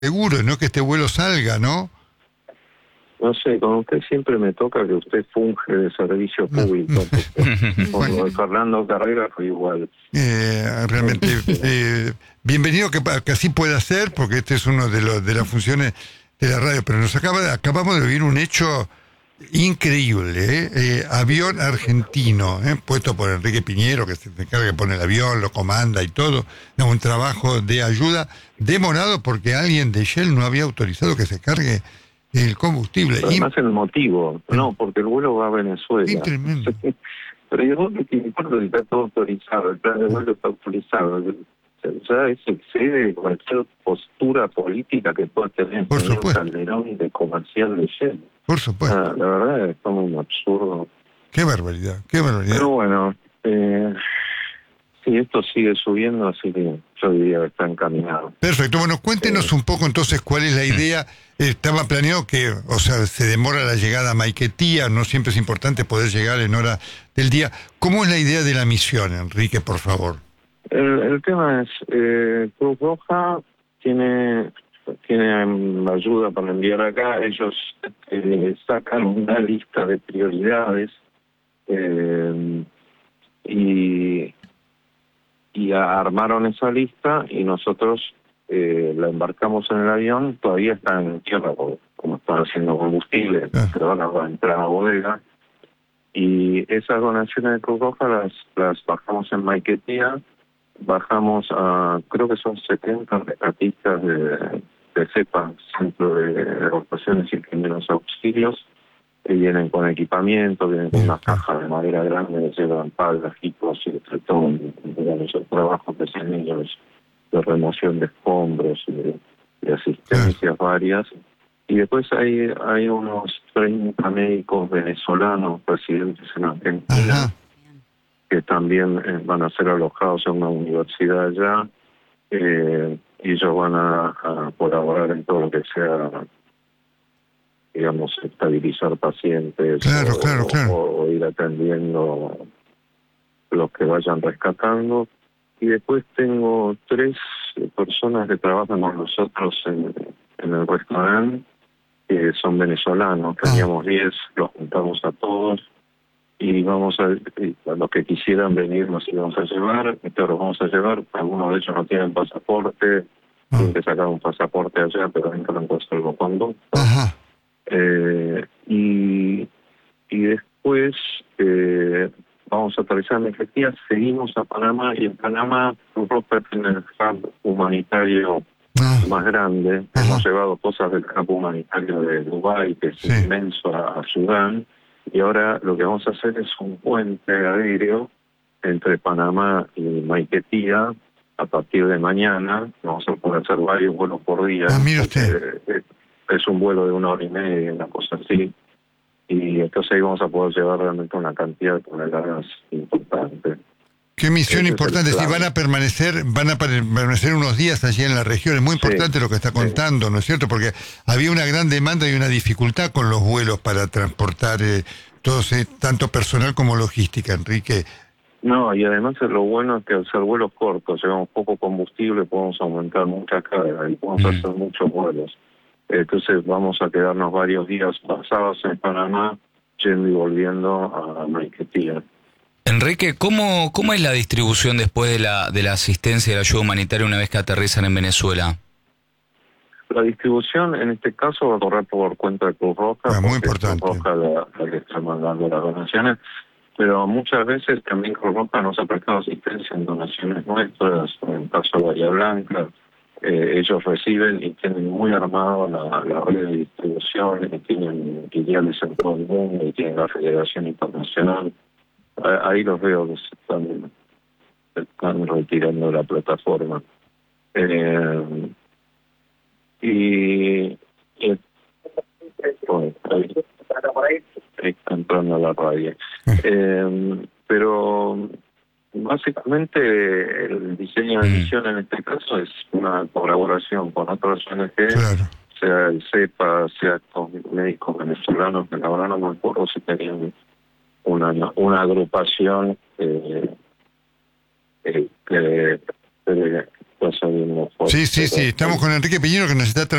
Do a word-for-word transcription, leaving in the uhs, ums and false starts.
seguro, ¿no? Que este vuelo salga, ¿no? No sé, con usted siempre me toca que usted funge de servicio público. Con lo de Fernando Carrera fue igual. Eh, realmente, eh, bienvenido que, que así pueda ser, porque este es uno de los de las funciones de la radio, pero nos acaba acabamos de vivir un hecho increíble, ¿eh? Eh, avión argentino, ¿eh? Puesto por Enrique Piñero, que se encarga de poner el avión, lo comanda y todo, no, un trabajo de ayuda demorado porque alguien de Shell no había autorizado que se cargue el combustible. Pero además el motivo, no, porque el vuelo va a Venezuela. Tremendo. Pero yo creo que importa si está todo autorizado, el plan de vuelo está autorizado. Ya eso excede cualquier postura política que pueda tener Por el señor supuesto. Calderón de comercial de Shell. Por supuesto. Ah, la verdad es como un absurdo. Qué barbaridad, qué barbaridad. Pero bueno, eh, si esto sigue subiendo, así que yo diría que está encaminado. Perfecto, bueno, cuéntenos Eh, un poco entonces cuál es la idea. Estaba planeado que, o sea, se demora la llegada a Maiquetía, no siempre es importante poder llegar en hora del día. ¿Cómo es la idea de la misión, Enrique, por favor? El, el tema es, eh, Cruz Roja tiene tiene um, ayuda para enviar acá. Ellos eh, sacan una lista de prioridades eh, y, y armaron esa lista y nosotros eh, la embarcamos en el avión. Todavía está en tierra, como están haciendo combustible, Ah. pero ahora va a entrar a la bodega. Y esas donaciones de Cruz Roja las, las bajamos en Maiquetía. Bajamos a, creo que son setenta rescatistas de, de CEPA, Centro de Evacuaciones y Primeros Auxilios, que vienen con equipamiento, vienen con una caja de madera grande, llevan palas, equipos y entre todo, digamos, el trabajo que hacen ellos de remoción de escombros y de, de asistencias varias. Y después hay, hay unos treinta médicos venezolanos residentes en Argentina. Ajá. Que también eh, van a ser alojados en una universidad allá, eh, y ellos van a, a colaborar en todo lo que sea, digamos, estabilizar pacientes. Claro, o, claro, claro. o, o ir atendiendo los que vayan rescatando. Y después tengo tres personas que trabajan con nosotros en, en el restaurante, que son venezolanos. Teníamos diez, los juntamos a todos. Y vamos a, y a los que quisieran venir nos íbamos a llevar, estos los vamos a llevar, algunos de ellos no tienen pasaporte, Ah. tienen que sacar un pasaporte allá, pero entran con salvoconducto. Ajá. Eh, y, y después eh, vamos a aterrizar en Maiquetía, seguimos a Panamá, y en Panamá Europa tiene el hub humanitario Ah. más grande. Ajá. Hemos llevado cosas del campo humanitario de Dubái, que es Sí. inmenso, a, a Sudán. Y ahora lo que vamos a hacer es un puente aéreo entre Panamá y Maiquetía. A partir de mañana vamos a poder hacer varios vuelos por día. Ah, mire usted. Eh, Es un vuelo de una hora y media, una cosa así. Y entonces ahí vamos a poder llevar realmente una cantidad de toneladas importante. Qué misión Ese es importante. el Sí, plan. van a permanecer, van a permanecer unos días allí en la región. Es muy Sí, importante lo que está sí. contando, ¿no es cierto? Porque había una gran demanda y una dificultad con los vuelos para transportar eh, todos, eh, tanto personal como logística, Enrique. No, y además lo bueno es que al ser vuelos cortos, llevamos poco combustible, podemos aumentar mucha carga y podemos Mm. hacer muchos vuelos. Entonces vamos a quedarnos varios días pasados en Panamá, yendo y volviendo a Maiquetía. Enrique, ¿cómo, cómo es la distribución después de la, de la asistencia y la ayuda humanitaria una vez que aterrizan en Venezuela? La distribución en este caso va a correr por cuenta de Cruz Roja, Ah, muy porque es importante. Cruz Roja la, la que está mandando las donaciones, pero muchas veces también Cruz Roja nos ha prestado asistencia en donaciones nuestras. En el caso de Bahía Blanca, eh, ellos reciben y tienen muy armado la, la red de distribución, y tienen filiales en todo el mundo y tienen la Federación Internacional. Ahí los veo que se están, se están retirando de la plataforma. Eh, y, y bueno, ahí, ahí está entrando la radio. Eh, pero básicamente el diseño de misión en este caso es una colaboración con otros O N G, Claro. sea el CEPA, sea con médicos venezolanos, que la verdad no me acuerdo si tenían una una agrupación eh, eh, que, que está saliendo fuerte. Sí, sí, sí, estamos con Enrique Piñero que nos está